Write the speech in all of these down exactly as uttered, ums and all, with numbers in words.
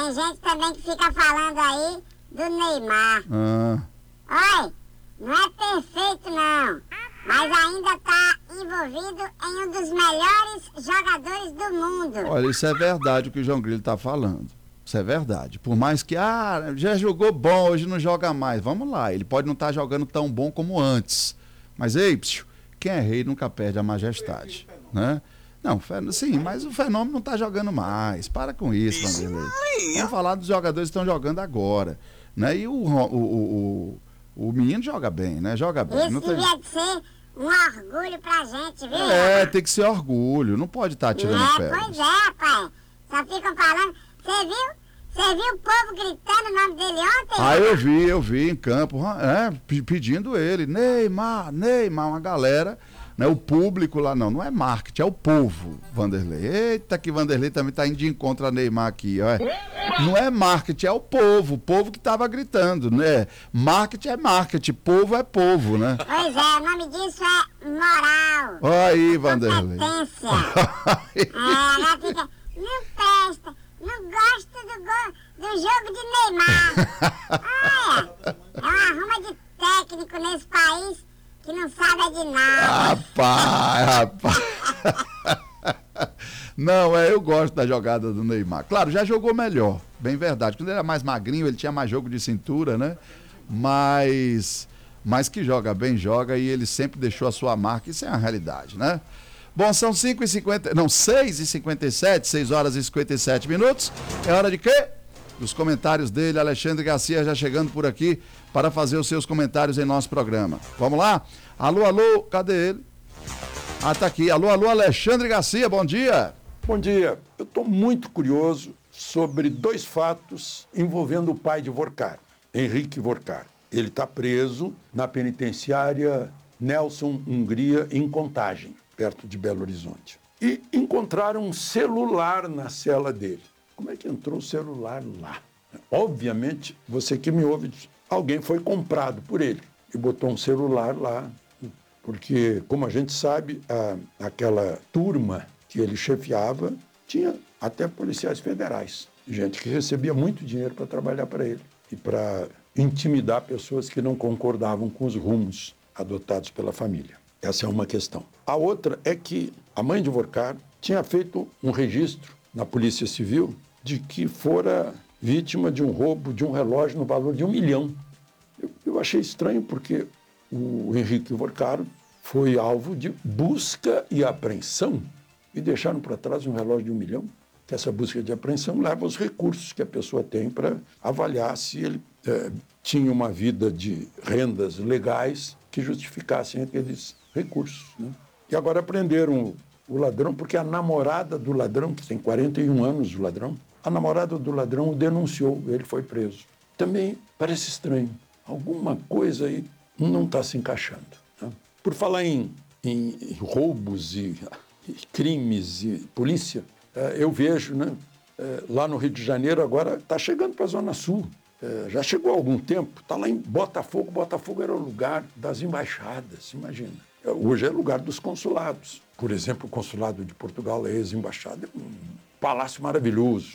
tem gente também que fica falando aí do Neymar. Ah. Oi, não é perfeito não, mas ainda tá envolvido em um dos melhores jogadores do mundo. Olha, isso é verdade o que o João Grilo tá falando. Isso é verdade. Por mais que, ah, já jogou bom, hoje não joga mais. Vamos lá, ele pode não estar jogando tão bom como antes. Mas, ei, psiu, quem é rei nunca perde a majestade, né? Não, sim, mas o Fenômeno não tá jogando mais. Para com isso, Vanderlei. Vamos falar dos jogadores que estão jogando agora, né? E o, o, o, o, o menino joga bem, né? Joga bem. Isso não tem... devia ser um orgulho pra gente, viu? É, tem que ser orgulho. Não pode estar tirando é, pedras. Pois é, pai. Só ficam falando. Você viu? Você viu o povo gritando o nome dele ontem? Ah, eu vi, eu vi em campo, é, pedindo ele, Neymar, Neymar, uma galera, né, o público lá, não, não é marketing, é o povo, Vanderlei. Eita, que Vanderlei também tá indo de encontro a Neymar aqui, ó. Não é marketing, é o povo, o povo que tava gritando, né? Marketing é marketing, povo é povo, né? Pois é, o nome disso é moral. Olha aí, Vanderlei. Competência. é, ela fica, não presta. Não gosto do, go do jogo de Neymar. Olha, é uma arruma de técnico nesse país que não sabe de nada. Rapaz, rapaz. Não, é, eu gosto da jogada do Neymar. Claro, já jogou melhor, bem verdade. Quando ele era mais magrinho, ele tinha mais jogo de cintura, né? Mas, mas que joga bem, joga, e ele sempre deixou a sua marca. Isso é uma realidade, né? Bom, são cinco e cinquenta, não, seis e cinquenta e sete, seis horas e cinquenta e sete minutos. É hora de quê? Dos comentários dele, Alexandre Garcia já chegando por aqui para fazer os seus comentários em nosso programa. Vamos lá? Alô, alô, cadê ele? Ah, tá aqui. Alô, alô, Alexandre Garcia, bom dia. Bom dia. Eu estou muito curioso sobre dois fatos envolvendo o pai de Vorcar, Henrique Vorcar. Ele está preso na penitenciária Nelson Hungria, em Contagem, perto de Belo Horizonte. E encontraram um celular na cela dele. Como é que entrou o celular lá? Obviamente, você que me ouve, alguém foi comprado por ele e botou um celular lá, porque, como a gente sabe, a, aquela turma que ele chefiava tinha até policiais federais, gente que recebia muito dinheiro para trabalhar para ele e para intimidar pessoas que não concordavam com os rumos adotados pela família. Essa é uma questão. A outra é que a mãe de Vorcar tinha feito um registro na Polícia Civil de que fora vítima de um roubo de um relógio no valor de um milhão. Eu, eu achei estranho porque o Henrique Vorcar foi alvo de busca e apreensão e deixaram para trás um relógio de um milhão. Que essa busca de apreensão leva aos recursos que a pessoa tem para avaliar se ele é, tinha uma vida de rendas legais que justificassem aqueles recursos, né? E agora prenderam o, o ladrão, porque a namorada do ladrão, que tem quarenta e um anos, o ladrão, a namorada do ladrão o denunciou, ele foi preso. Também parece estranho. Alguma coisa aí não está se encaixando, né? Por falar em, em roubos e, e crimes e polícia, é, eu vejo, né, é, lá no Rio de Janeiro agora está chegando para a Zona Sul. É, já chegou há algum tempo, está lá em Botafogo. Botafogo era o lugar das embaixadas, imagina. Hoje é lugar dos consulados. Por exemplo, o consulado de Portugal, a ex-embaixada, é um palácio maravilhoso.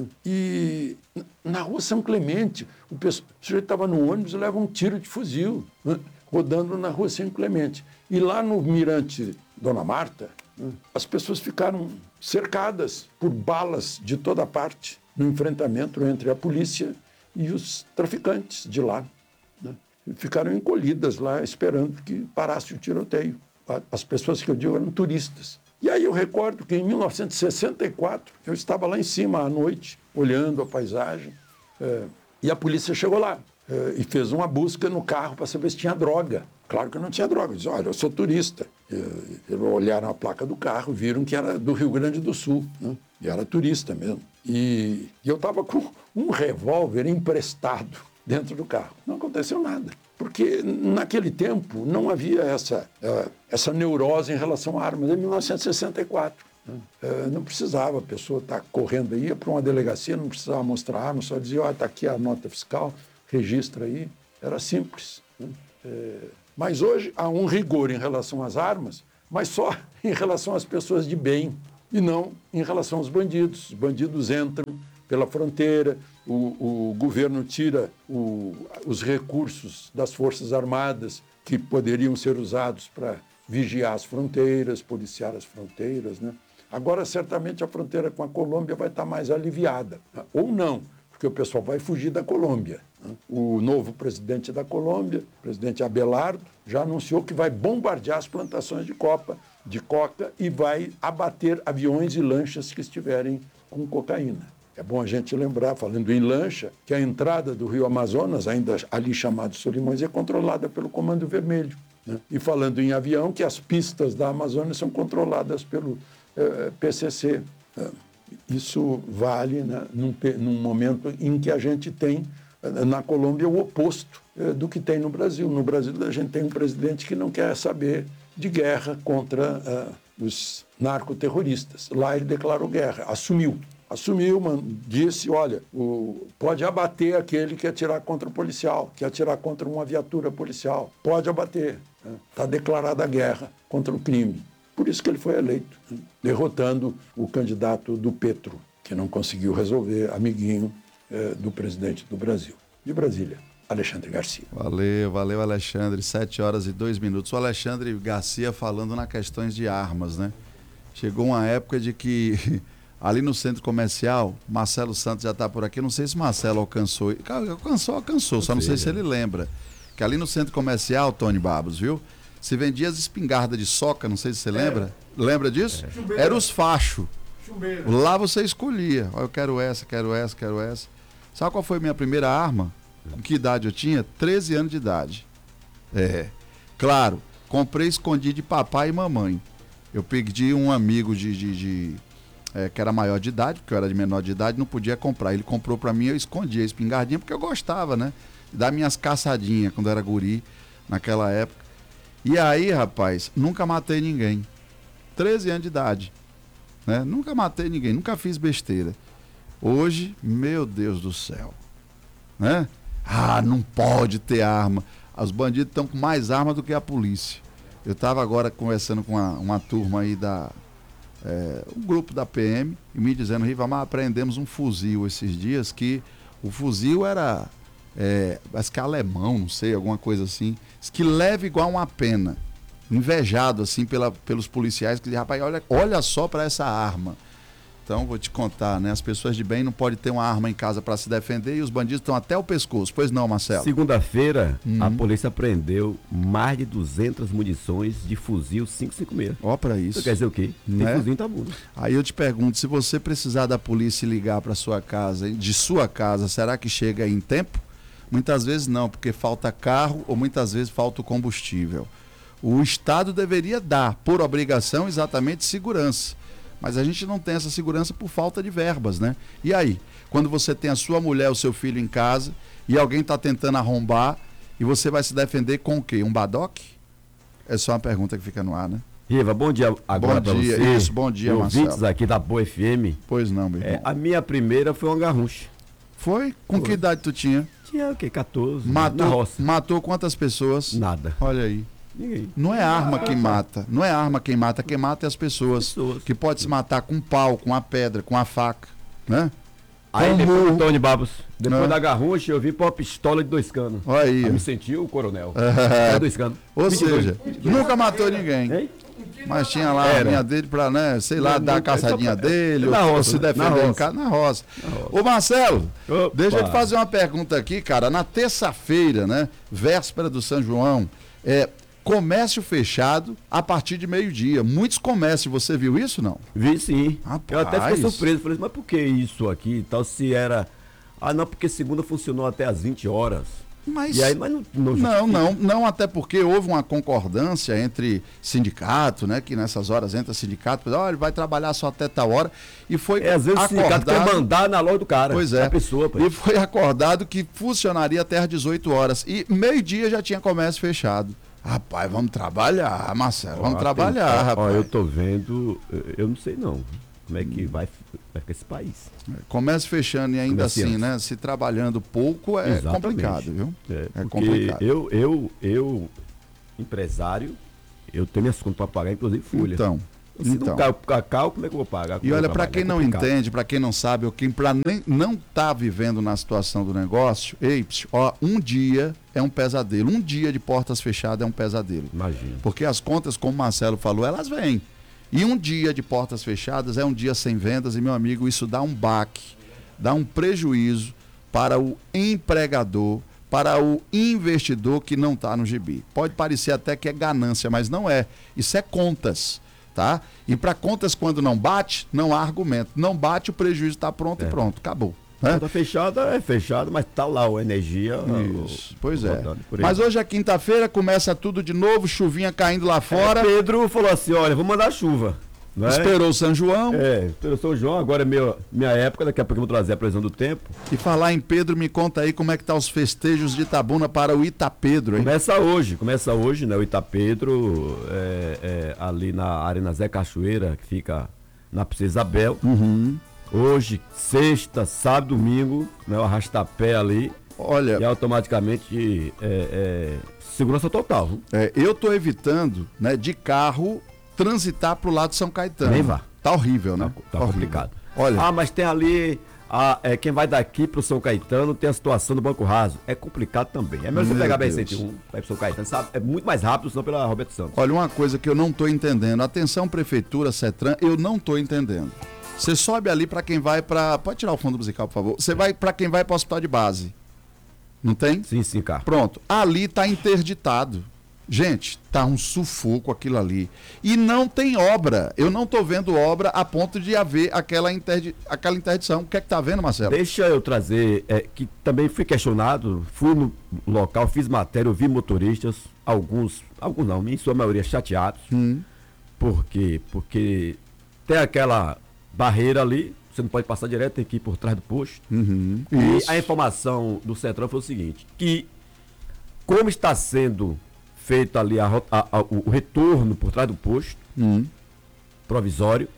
E na rua São Clemente, o, pessoal, o sujeito estava no ônibus e leva um tiro de fuzil, né, rodando na rua São Clemente. E lá no Mirante Dona Marta, né, as pessoas ficaram cercadas por balas de toda parte no enfrentamento entre a polícia e os traficantes de lá, né? Ficaram encolhidas lá, esperando que parasse o tiroteio. As pessoas que eu digo eram turistas. E aí eu recordo que em mil novecentos e sessenta e quatro, eu estava lá em cima à noite, olhando a paisagem, é, e a polícia chegou lá é, e fez uma busca no carro para saber se tinha droga. Claro que não tinha droga. Eu disse, olha, eu sou turista. Eles olharam a placa do carro, viram que era do Rio Grande do Sul, né? E era turista mesmo. E, e eu estava com um revólver emprestado dentro do carro. Não aconteceu nada, porque naquele tempo não havia essa, uh, essa neurose em relação a armas. Em mil novecentos e sessenta e quatro, né? uh, não precisava a pessoa estar tá correndo aí, ia para uma delegacia, não precisava mostrar arma, só dizia, ó, está aqui a nota fiscal, registra aí. Era simples, né? uh, mas hoje há um rigor em relação às armas, mas só em relação às pessoas de bem. e não em relação aos bandidos. Os bandidos entram pela fronteira, o, o governo tira o, os recursos das Forças Armadas que poderiam ser usados para vigiar as fronteiras, policiar as fronteiras, né? Agora, certamente, a fronteira com a Colômbia vai estar mais aliviada, né? Ou não, porque o pessoal vai fugir da Colômbia, né? O novo presidente da Colômbia, o presidente Abelardo, já anunciou que vai bombardear as plantações de coca, de coca e vai abater aviões e lanchas que estiverem com cocaína. É bom a gente lembrar, falando em lancha, que a entrada do Rio Amazonas, ainda ali chamado Solimões, é controlada pelo Comando Vermelho, né? E falando em avião, que as pistas da Amazônia são controladas pelo eh, P C C. Isso vale, né, num, num momento em que a gente tem na Colômbia o oposto eh, do que tem no Brasil. No Brasil a gente tem um presidente que não quer saber de guerra contra uh, os narcoterroristas. Lá ele declarou guerra, assumiu. Assumiu, mano, disse, olha, o, pode abater aquele que atirar contra o policial, que atirar contra uma viatura policial. Pode abater. Está, né? Declarada a guerra contra o crime. Por isso que ele foi eleito, né? Derrotando o candidato do Petro, que não conseguiu resolver, amiguinho eh, do presidente do Brasil. De Brasília, Alexandre Garcia. Valeu, valeu, Alexandre. Sete horas e dois minutos. O Alexandre Garcia falando nas questões de armas, né? Chegou uma época de que... Ali no centro comercial, Marcelo Santos já está por aqui, não sei se Marcelo alcançou, alcançou, alcançou, só não sei se ele lembra, que ali no centro comercial, Tony Babos, viu? Se vendia as espingardas de soca, não sei se você lembra, é. Lembra disso? É. Era os fachos, lá você escolhia, eu quero essa, quero essa, quero essa. Sabe qual foi a minha primeira arma? Com que idade eu tinha? treze anos de idade. É, claro, comprei, escondi de papai e mamãe. Eu pedi um amigo de... de, de É, que era maior de idade, porque eu era de menor de idade, não podia comprar. Ele comprou pra mim, eu escondi a espingardinha, porque eu gostava, né? Das minhas caçadinhas, quando eu era guri, naquela época. E aí, rapaz, nunca matei ninguém. treze anos de idade, né? Nunca matei ninguém, nunca fiz besteira. Hoje, meu Deus do céu, né? Ah, não pode ter arma. Os bandidos estão com mais arma do que a polícia. Eu tava agora conversando com uma, uma turma aí da... É, um grupo da P M e me dizendo, Rivamar, apreendemos um fuzil esses dias, que o fuzil era é, acho que é alemão, não sei, alguma coisa assim, que leva igual uma pena, invejado assim pela, pelos policiais, que dizem, rapaz, olha, olha só para essa arma. Então vou te contar, né? As pessoas de bem não podem ter uma arma em casa para se defender e os bandidos estão até o pescoço. Pois não, Marcelo? Segunda-feira, Uhum. a polícia apreendeu mais de duzentas munições de fuzil cinco cinco seis. Ó, para isso. Isso quer dizer o quê? Tem Né? fuzil em Itabuna. Aí eu te pergunto, se você precisar da polícia e ligar para sua casa, de sua casa, será que chega em tempo? Muitas vezes não, porque falta carro ou muitas vezes falta o combustível. O Estado deveria dar, por obrigação, exatamente segurança. Mas a gente não tem essa segurança por falta de verbas, né? E aí, quando você tem a sua mulher, o seu filho em casa e alguém está tentando arrombar e você vai se defender com o quê? Um badoque? É só uma pergunta que fica no ar, né? Riva, bom dia agora Bom pra dia, você. isso, bom dia, ouvintes Marcelo. aqui da Boa F M. Pois não, meu irmão. É, a minha primeira foi uma garrucha. Foi? Com Foi. que idade tu tinha? Tinha o quê? quatorze. Matou, Na roça. matou quantas pessoas? Nada. Olha aí. Ninguém. Não é arma quem mata. Não é arma quem mata. Quem mata é as pessoas. Pessoas. Que pode se matar com um pau, com a pedra, com a faca. Né? Aí Com depois, burro. Tony Babos, depois Não. da garrucha, eu vim pra uma pistola de dois canos. Olha aí. Eu me senti o coronel. É. É dois canos. Ou vinte e dois. seja, nunca matou ninguém. Hein? Mas tinha lá a Era. linha dele pra, né, sei lá, Não, dar não, a caçadinha é só- dele, na ou, ou roça, se né? defender Na em roça. casa, na roça. Na roça. Ô Marcelo, Opa. deixa eu te fazer uma pergunta aqui, cara. Na terça-feira, né, véspera do São João, é, comércio fechado a partir de meio-dia. Muitos comércios, você viu isso, não? Vi sim. Rapaz. Eu até fiquei surpreso. Falei, mas por que isso aqui e tal? Se era. Ah, não, porque segunda funcionou até às vinte horas. Mas... E aí, mas não. Não, Não, justifica. não, não, até porque houve uma concordância entre sindicato, né? Que nessas horas entra sindicato, olha, ele vai trabalhar só até tal hora. E foi É, às vezes o sindicato quer acordado. mandar na loja do cara. Pois é. Da pessoa, pô. E foi acordado que funcionaria até às dezoito horas. E meio-dia já tinha comércio fechado. Rapaz, vamos trabalhar, Marcelo, vamos Ó, trabalhar, tem- ó, rapaz. eu tô vendo, eu- eu não sei não. Como é que vai, vai ficar esse país? Comércio fechando e ainda Comerciantes. assim, né? Se trabalhando pouco é Exatamente. complicado, viu? É, É porque complicado. Eu, eu, eu, empresário, eu tenho minhas contas para pagar, inclusive folha. Então, Se Então. não cai o cacau, como é que eu vou pagar? E olha, para quem É não complicado. entende, para quem não sabe, ou quem pra nem, não está vivendo na situação do negócio, ei, psiu, ó, um dia é um pesadelo. Um dia de portas fechadas é um pesadelo. Imagina. Porque as contas, como o Marcelo falou, elas vêm. E um dia de portas fechadas é um dia sem vendas, e, meu amigo, isso dá um baque, dá um prejuízo para o empregador, para o investidor que não está no gibi. Pode parecer até que é ganância, mas não é. Isso é contas, tá? E para contas, quando não bate, não há argumento. Não bate, o prejuízo está pronto É. e pronto, acabou. Né? Conta fechada é fechada, mas tá lá a energia. Isso, o- pois é. rodando por aí. Mas hoje é quinta-feira, começa tudo de novo, chuvinha caindo lá fora. É, Pedro falou assim: olha, vou mandar chuva. Não é? Esperou o São João. É, esperou São João, agora é meu, minha época, daqui a pouco eu vou trazer a previsão do tempo. E falar em Pedro, me conta aí como é que tá os festejos de Itabuna para o Itapedro, hein? Começa hoje, começa hoje, né? O Itapedro, é, é, ali na Arena Zé Cachoeira, que fica na Princesa Isabel. Uhum. Hoje, sexta, sábado, domingo, né? O arrastapé ali. Olha, E automaticamente é, é, segurança total. Viu? é, eu tô evitando, né, de carro transitar pro lado de São Caetano. Nem vá. Tá horrível, né? Tá, tá horrível. complicado. Olha, Ah, mas tem ali. A, é, quem vai daqui pro São Caetano tem a situação do Banco Raso. É complicado também. É melhor você Meu pegar a B R Deus. cento e um, vai pro São Caetano, sabe? É muito mais rápido, senão pela Roberto Santos. olha uma coisa que eu não tô entendendo. Atenção, prefeitura, Cetran, eu não tô entendendo. Você sobe ali para quem vai para, pode tirar o fundo musical, por favor. Você vai para quem vai para o hospital de base. Não tem? Sim, sim, cara. Pronto. Ali tá interditado. Gente, tá um sufoco aquilo ali. E não tem obra. Eu não tô vendo obra a ponto de haver aquela, interdi... aquela interdição. O que é que tá vendo, Marcelo? Deixa eu trazer, é, que também fui questionado, fui no local, fiz matéria, ouvi motoristas, alguns, alguns não, em sua maioria chateados. Hum. Por quê? Porque tem aquela barreira ali, você não pode passar direto, tem que ir por trás do posto. Uhum. E Isso. a informação do Centrão foi o seguinte, que como está sendo feito ali a rota- a- a- o o retorno por trás do posto, Hum. provisório,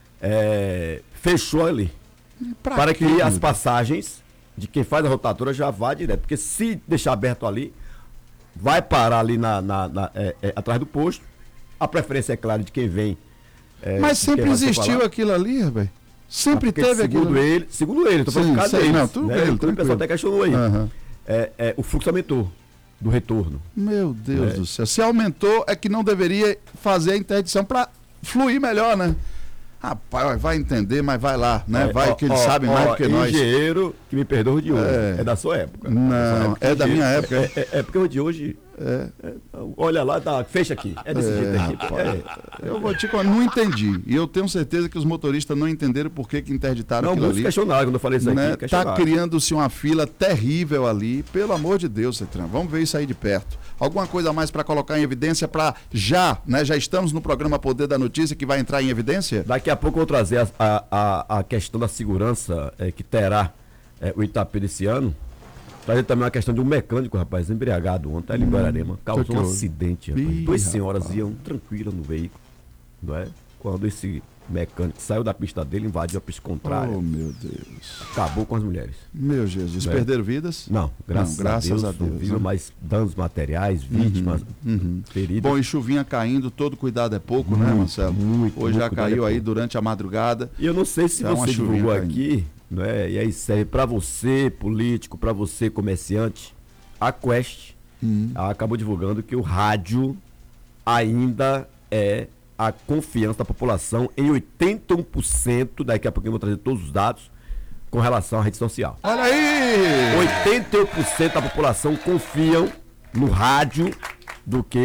é, fechou ali. Pra para quê, que meu as Deus? passagens de quem faz a rotatória já vá direto. Porque se deixar aberto ali, vai parar ali na, na- na- é, é, atrás do posto. A preferência é clara de quem vem. é, Mas de quem sempre vai se existiu falar. aquilo ali, rapaz. Sempre Porque teve aquilo. segundo ele, segundo ele, tô falando Sim, por causa sei, deles, não, tudo né? bem, Como o tranquilo. pessoal até questionou aí. Aham. É, é, o fluxo aumentou do retorno. Meu Deus É. do céu. Se aumentou, é que não deveria fazer a interdição para fluir melhor, né? Rapaz, vai entender, mas vai lá, né? É, Vai ó, que eles ó, sabem ó, mais do que nós. Engenheiro, que me perdoa o de hoje. É. É, da sua época. Não, Da sua época, é da engenheiro. minha época. É, é- é porque o de hoje. É. é, olha lá, tá, fecha aqui. É desse É, jeito aqui. rapaz. É. Eu vou te contar, não entendi. E eu tenho certeza que os motoristas não entenderam por que, que interditaram Não, aquilo muitos ali. questionaram quando eu falei isso aqui. Né? Tá questionaram. criando-se uma fila terrível ali. Pelo amor de Deus, Cetran. Vamos ver isso aí de perto. Alguma coisa a mais para colocar em evidência para já, né? Já estamos no programa Poder da Notícia que vai entrar em evidência? Daqui a pouco eu vou trazer a, a, a- a questão da segurança é, que terá é, o Itapê desse ano. Trazer também uma questão de um mecânico, rapaz, embriagado ontem, ali em Guararema. Causou que um houve? acidente, rapaz. Ih, Duas rapaz. senhoras iam tranquilas no veículo, não é? Quando esse mecânico saiu da pista dele, invadiu a pista contrária, Oh, meu Deus. acabou com as mulheres. Meu Jesus. É. Perderam vidas? Não, graças, Não, graças a a Deus, Deus, não viram né? mais danos materiais, vítimas, feridas. Bom, e chuvinha caindo, todo cuidado é pouco, né, Muito, Marcelo? muito, Hoje muito já cuidado caiu é aí pouco. durante a madrugada. E eu não sei se Dá uma você chuvinha divulgou caindo. aqui, não é? E aí serve para você, político, para você, comerciante, a Quest Hum. acabou divulgando que o rádio ainda é a confiança da população em oitenta e um por cento, daqui a pouquinho eu vou trazer todos os dados, com relação à rede social. Olha aí! oitenta e um por cento da população confiam no rádio do que